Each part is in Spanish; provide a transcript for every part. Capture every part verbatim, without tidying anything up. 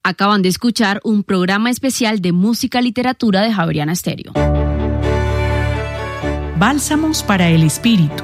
Acaban de escuchar un programa especial de música literatura de Javeriana Estéreo. Bálsamos para el espíritu.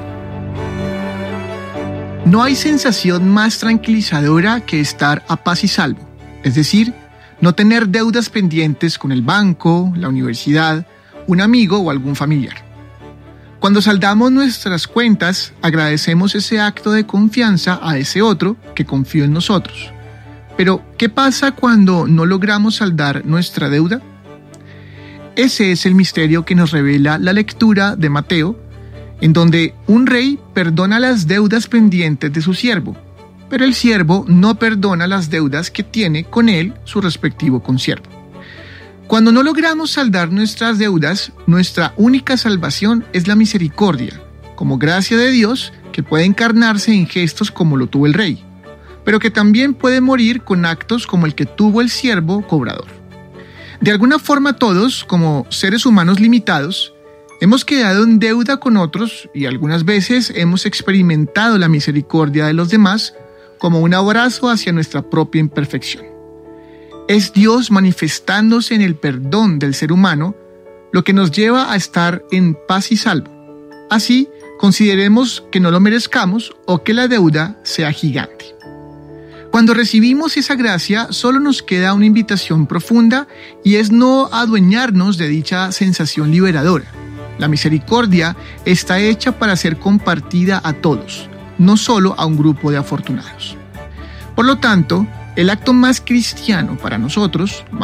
No hay sensación más tranquilizadora que estar a paz y salvo, es decir, no tener deudas pendientes con el banco, la universidad, un amigo o algún familiar. Cuando saldamos nuestras cuentas, agradecemos ese acto de confianza a ese otro que confió en nosotros. Pero, ¿qué pasa cuando no logramos saldar nuestra deuda? Ese es el misterio que nos revela la lectura de Mateo, en donde un rey perdona las deudas pendientes de su siervo, pero el siervo no perdona las deudas que tiene con él su respectivo consiervo. Cuando no logramos saldar nuestras deudas, nuestra única salvación es la misericordia, como gracia de Dios que puede encarnarse en gestos como lo tuvo el rey, pero que también puede morir con actos como el que tuvo el siervo cobrador. De alguna forma todos, como seres humanos limitados, hemos quedado en deuda con otros y algunas veces hemos experimentado la misericordia de los demás como un abrazo hacia nuestra propia imperfección. Es Dios manifestándose en el perdón del ser humano lo que nos lleva a estar en paz y salvo. Así, consideremos que no lo merezcamos o que la deuda sea gigante. Cuando recibimos esa gracia, solo nos queda una invitación profunda y es no adueñarnos de dicha sensación liberadora. La misericordia está hecha para ser compartida a todos, no solo a un grupo de afortunados. Por lo tanto, el acto más cristiano para nosotros,